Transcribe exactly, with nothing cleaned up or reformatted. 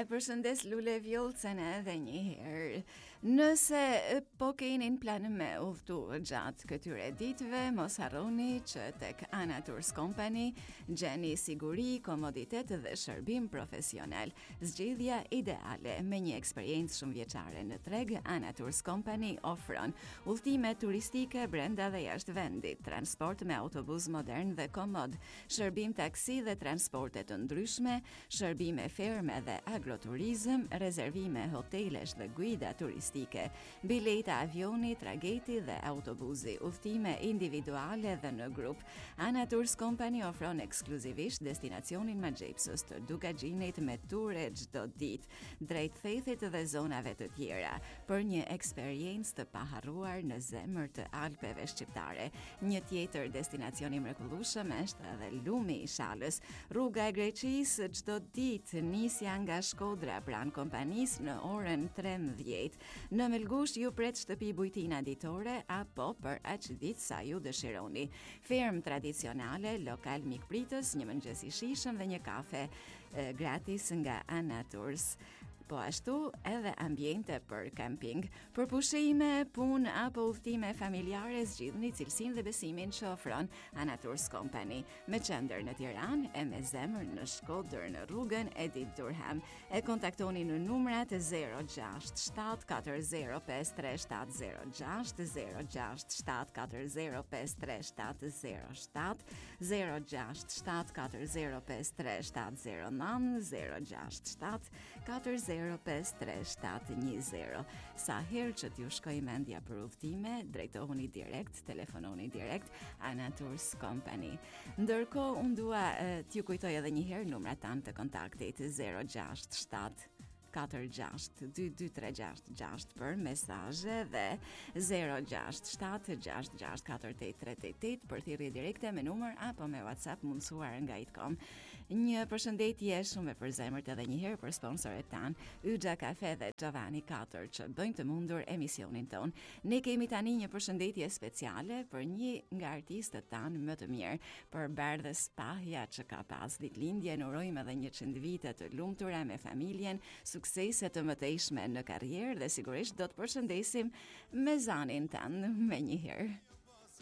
E përshëndes Lule Vjollcën edhe një herë. Nëse po keni në plan me udhëtu gjatë këtyre ditëve, mos harroni që tek Ana Tours Company gjeni siguri, komoditet dhe shërbim profesional. Zgjidhja ideale me një eksperiencë shumë vjeçare në treg, Ana Tours Company ofron udhëtime turistike brenda dhe jashtë vendit, transport me autobus modern dhe komod, shërbim taksi dhe transporte të ndryshme, shërbime ferme dhe agroturizëm, rezervime hotelesh dhe guida turistike, bileta avioni, trageti dhe autobusi, udhëtime individuale dhe në grup. Ana Tours Company ofron ekskluzivisht destinacionin Maxhepsës të Dukagjinit me ture çdo ditë, drejt Thethit dhe zonave të tjera, për një eksperiencë të paharruar në zemër të Alpeve shqiptare. Një tjetër destinacion i mrekullueshëm është edhe Lumi i Shalës, rruga e Greqisë çdo ditë, nisja nga Shkodra pranë kompanisë në orën trembëdhjetë. Në Melgush ju pret shtëpi bujtina ditore apo për aq ditë sa ju dëshironi. Ferm tradicionale, lokal mikpritës, një mëngjes i shijshëm dhe një kafe e, gratis nga Ana Tours. Po ashtu edhe ambiente për camping. Për pushime, punë apo udhëtime familjare, zgjidhni cilësinë dhe besimin që ofron Ana Tours Company, me qendër në Tiranë e me zemër në Shkodër në rrugën Edith Durham. E kontaktoni në numrat zero gjasht shtat katër zero pesë tre shtat zero gjasht, zero gjasht shtat katër zero pesë tre shtat zero shtat, zero gjasht shtat katër zero pesë tre shtat zero nëntë, zero gjasht shtat katër zero pesë tre shtat një zero. Sa herë që t'ju shkoj mendja për udhëtime, drejtohuni direkt, telefononi direkt Ana Tours Company. Ndërkohë, unë dua uh, t'ju kujtoj edhe një herë numrat tanë të kontaktit zero gjasht shtat katër gjasht dy dy tre gjasht gjasht për mesazhe dhe zero gjasht shtat gjasht gjasht katër tetë tre tetë tetë për thirrje direkte me numër apo me WhatsApp mundësuar nga i të kom. Një përshëndetje shumë e përzemërt edhe një herë për sponsoret tan, Yxha Kafe dhe Giovanni katër që bëjnë të mundur emisionin ton. Ne kemi tani një përshëndetje speciale për një nga artistët tan më të mirë, për Bardhës Pahja që ka pas ditëlindje. Në urojmë edhe njëqind vite të lumtura me familjen, suksese të mëtejshme në karrierë dhe sigurisht do të përshëndesim me zanin tanë me një herë.